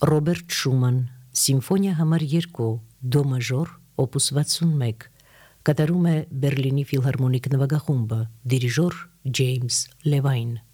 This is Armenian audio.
Ռոբերտ Շուման, Սիմֆոնիա համար 2, դո մաժոր, օպուս 61, կատարում է Բերլինի ֆիլհարմոնիկ նվագախումբը, դիրիժոր Ջեյմս Լևայն։